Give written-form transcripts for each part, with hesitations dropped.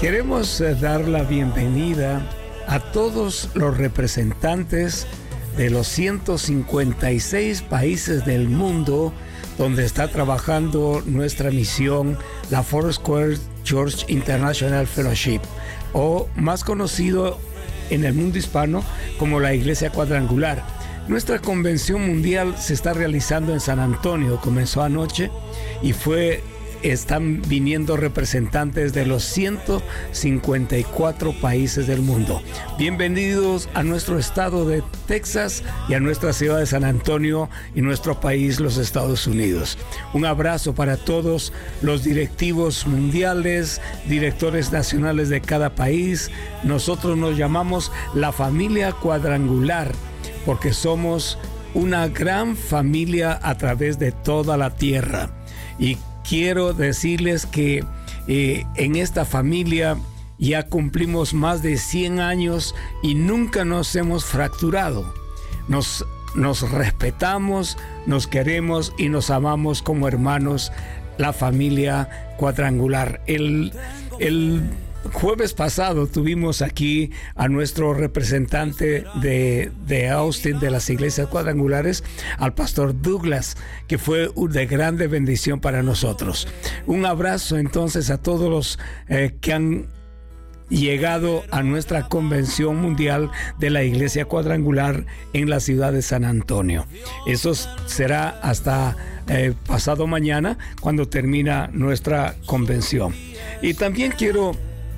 Queremos dar la bienvenida a todos los representantes de los 156 países del mundo donde está trabajando nuestra misión, la Foursquare Church International Fellowship, o más conocido en el mundo hispano como la Iglesia Cuadrangular. Nuestra convención mundial se está realizando en San Antonio, comenzó anoche y están viniendo representantes de los 154 países del mundo. Bienvenidos a nuestro estado de Texas y a nuestra ciudad de San Antonio y nuestro país, los Estados Unidos. Un abrazo para todos los directivos mundiales, directores nacionales de cada país. Nosotros nos llamamos la familia Cuadrangular porque somos una gran familia a través de toda la tierra. Y quiero decirles que en esta familia ya cumplimos más de 100 años y nunca nos hemos fracturado. Nos respetamos, nos queremos y nos amamos como hermanos, la familia Cuadrangular. El jueves pasado tuvimos aquí a nuestro representante de Austin, de las iglesias cuadrangulares, al pastor Douglas, que fue de grande bendición para nosotros. Un abrazo entonces a todos los que han llegado a nuestra convención mundial de la Iglesia Cuadrangular en la ciudad de San Antonio. Eso será hasta pasado mañana, cuando termina nuestra convención. Y también quiero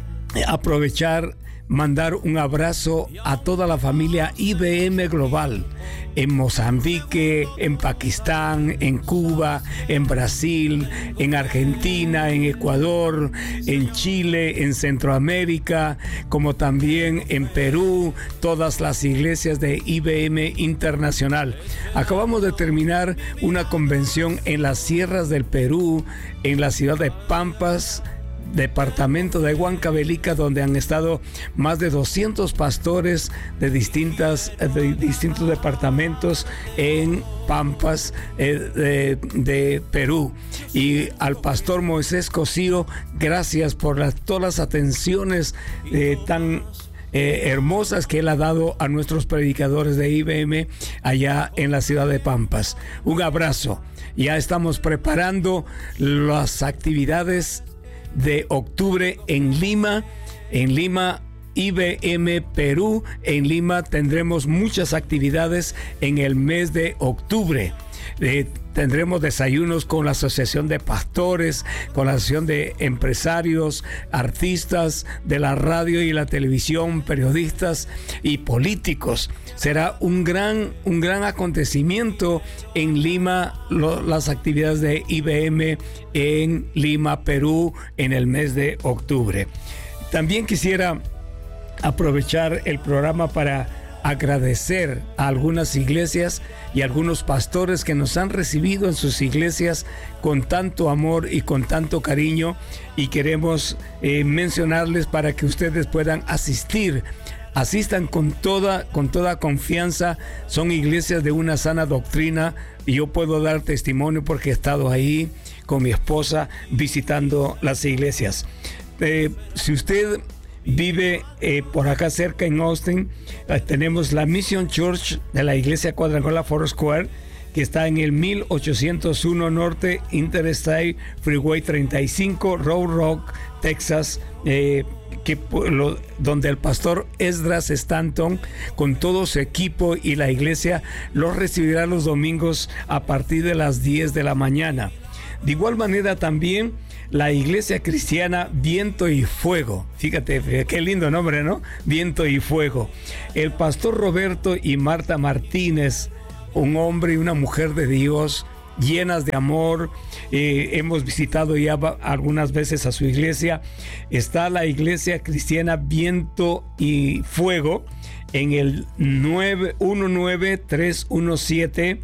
mandar un abrazo a toda la familia IBM Global en Mozambique, en Pakistán, en Cuba, en Brasil, en Argentina, en Ecuador, en Chile, en Centroamérica, como también en Perú, todas las iglesias de IBM Internacional. Acabamos de terminar una convención en las sierras del Perú, en la ciudad de Pampas, departamento de Huancavelica, donde han estado más de 200 pastores de distintos departamentos en Pampas de Perú. Y al pastor Moisés Cosío, gracias por todas las atenciones tan hermosas que él ha dado a nuestros predicadores de IBM allá en la ciudad de Pampas. Un abrazo. Ya estamos preparando las actividades de octubre en Lima, IBM Perú. En Lima tendremos muchas actividades en el mes de octubre. Tendremos desayunos con la Asociación de Pastores, con la Asociación de Empresarios, artistas de la radio y la televisión, periodistas y políticos. Será un gran acontecimiento en Lima, las actividades de IBM en Lima, Perú, en el mes de octubre. También quisiera aprovechar el programa para agradecer a algunas iglesias y a algunos pastores que nos han recibido en sus iglesias con tanto amor y con tanto cariño, y queremos mencionarles para que ustedes puedan asistan con toda confianza. Son iglesias de una sana doctrina y yo puedo dar testimonio porque he estado ahí con mi esposa visitando las iglesias. Si usted vive por acá cerca en Austin, tenemos la Mission Church de la Iglesia Cuadrangular Foursquare, que está en el 1801 Norte Interstate Freeway 35, Round Rock, Texas, donde el pastor Esdras Stanton con todo su equipo y la iglesia los recibirá los domingos a partir de las 10 de la mañana. De igual manera también la iglesia cristiana Viento y Fuego. Fíjate, qué lindo nombre, ¿no? Viento y Fuego. El pastor Roberto y Marta Martínez, un hombre y una mujer de Dios, llenas de amor. Hemos visitado ya algunas veces a su iglesia. Está la iglesia cristiana Viento y Fuego en el 19317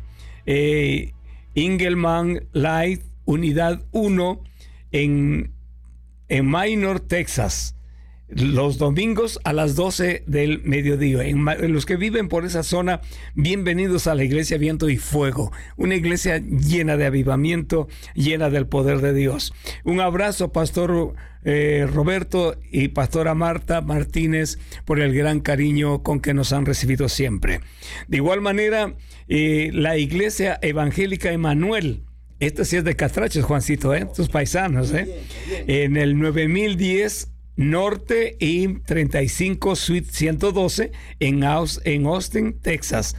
Engelman Light, unidad 1, en Minor, Texas. los domingos a las 12 del mediodía. En los que viven por esa zona, bienvenidos a la iglesia Viento y Fuego, una iglesia llena de avivamiento, llena del poder de Dios. Un abrazo, Pastor Roberto y Pastora Marta Martínez, por el gran cariño con que nos han recibido siempre. De igual manera, la iglesia evangélica Emanuel, esta sí es de Catraches, Juancito, tus paisanos, en el 9010 Norte y 35 Suite 112 en Austin, Texas.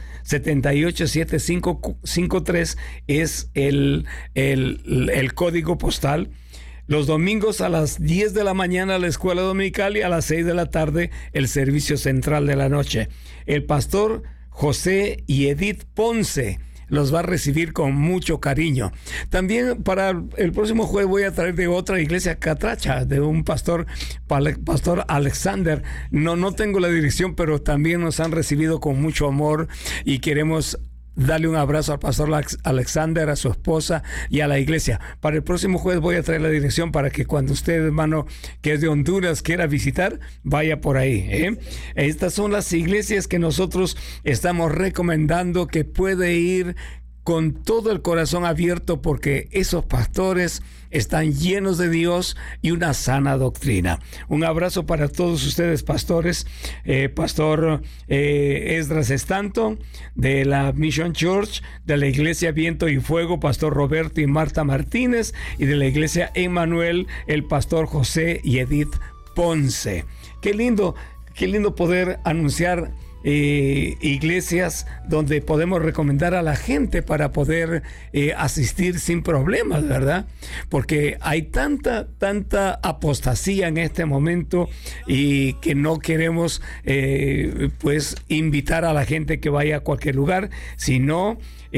78753 es el código postal. Los domingos a las 10 de la mañana la escuela dominical y a las 6 de la tarde el servicio central de la noche. El pastor José y Edith Ponce los va a recibir con mucho cariño. También para el próximo jueves voy a traer de otra iglesia catracha, de un pastor Alexander. No tengo la dirección, pero también nos han recibido con mucho amor y queremos darle un abrazo al pastor Alexander, a su esposa y a la iglesia. Para el próximo jueves voy a traer la dirección para que cuando usted, hermano, que es de Honduras, quiera visitar, vaya por ahí. Estas son las iglesias que nosotros estamos recomendando que puede ir con todo el corazón abierto, porque esos pastores están llenos de Dios y una sana doctrina. Un abrazo para todos ustedes, pastores. Pastor Esdras Stanton, de la Mission Church, de la iglesia Viento y Fuego, Pastor Roberto y Marta Martínez, y de la iglesia Emanuel, el pastor José y Edith Ponce. Qué lindo poder anunciar iglesias donde podemos recomendar a la gente para poder asistir sin problemas, ¿verdad? Porque hay tanta apostasía en este momento y que no queremos pues invitar a la gente que vaya a cualquier lugar, sino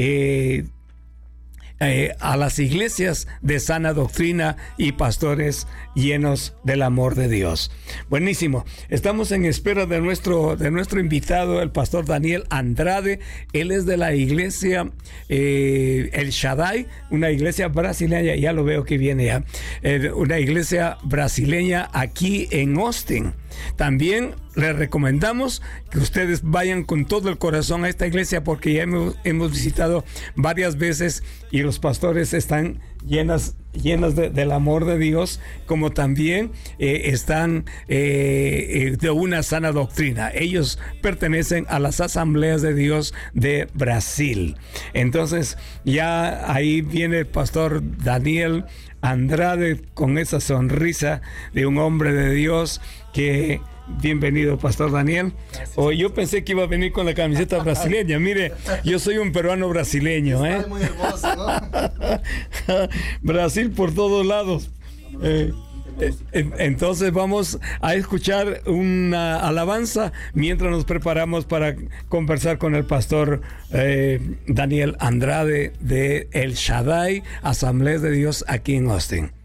a las iglesias de sana doctrina y pastores llenos del amor de Dios. Buenísimo. Estamos en espera de nuestro invitado, el pastor Daniel Andrade. Él es de la iglesia El Shaddai, una iglesia brasileña. Ya lo veo que viene ya. Una iglesia brasileña aquí en Austin. También les recomendamos que ustedes vayan con todo el corazón a esta iglesia, porque ya hemos visitado varias veces y los pastores están llenas del amor de Dios, como también están de una sana doctrina. Ellos pertenecen a las Asambleas de Dios de Brasil. Entonces ya ahí viene el pastor Daniel Andrade con esa sonrisa de un hombre de Dios. Que bienvenido, pastor Daniel. Yo pensé que iba a venir con la camiseta brasileña. Mire, yo soy un peruano brasileño, Está muy hermoso, ¿no? Brasil por todos lados. Entonces vamos a escuchar una alabanza mientras nos preparamos para conversar con el pastor Daniel Andrade de El Shaddai, Asambleas de Dios aquí en Austin.